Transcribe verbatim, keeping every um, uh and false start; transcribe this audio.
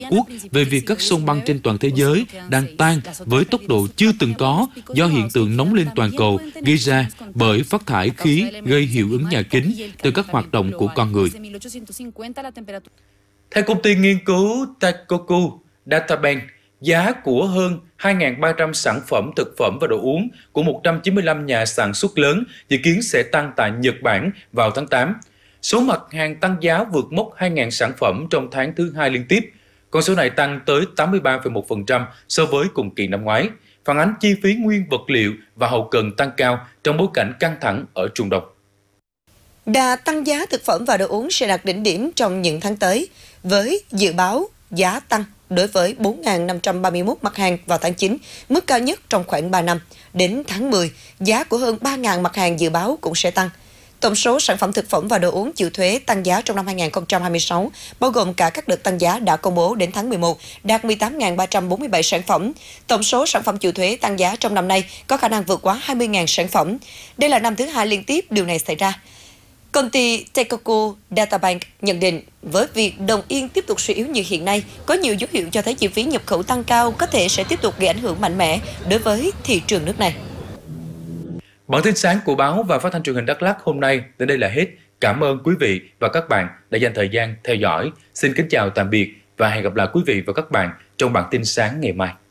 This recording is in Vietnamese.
Quốc về việc các sông băng trên toàn thế giới đang tan với tốc độ chưa từng có do hiện tượng nóng lên toàn cầu gây ra bởi phát thải khí gây hiệu ứng nhà kính từ các hoạt động của con người. Theo công ty nghiên cứu Teikoku Databank, giá của hơn hai nghìn ba trăm sản phẩm thực phẩm và đồ uống của một trăm chín mươi lăm nhà sản xuất lớn dự kiến sẽ tăng tại Nhật Bản vào tháng tám. Số mặt hàng tăng giá vượt mốc hai nghìn sản phẩm trong tháng thứ hai liên tiếp. Con số này tăng tới tám mươi ba phẩy một phần trăm so với cùng kỳ năm ngoái, phản ánh chi phí nguyên vật liệu và hậu cần tăng cao trong bối cảnh căng thẳng ở Trung Đông. Đà tăng giá thực phẩm và đồ uống sẽ đạt đỉnh điểm trong những tháng tới, với dự báo giá tăng đối với bốn nghìn năm trăm ba mươi mốt mặt hàng vào tháng chín, mức cao nhất trong khoảng ba năm. Đến tháng mười, giá của hơn ba nghìn mặt hàng dự báo cũng sẽ tăng. Tổng số sản phẩm thực phẩm và đồ uống chịu thuế tăng giá trong năm hai nghìn không trăm hai mươi sáu, bao gồm cả các đợt tăng giá đã công bố đến tháng mười một, đạt mười tám nghìn ba trăm bốn mươi bảy sản phẩm. Tổng số sản phẩm chịu thuế tăng giá trong năm nay có khả năng vượt quá hai mươi nghìn sản phẩm. Đây là năm thứ hai liên tiếp điều này xảy ra. Công ty Teikoku Databank nhận định với việc đồng yên tiếp tục suy yếu như hiện nay, có nhiều dấu hiệu cho thấy chi phí nhập khẩu tăng cao có thể sẽ tiếp tục gây ảnh hưởng mạnh mẽ đối với thị trường nước này. Bản tin sáng của báo và phát thanh truyền hình Đắk Lắk hôm nay đến đây là hết. Cảm ơn quý vị và các bạn đã dành thời gian theo dõi. Xin kính chào tạm biệt và hẹn gặp lại quý vị và các bạn trong bản tin sáng ngày mai.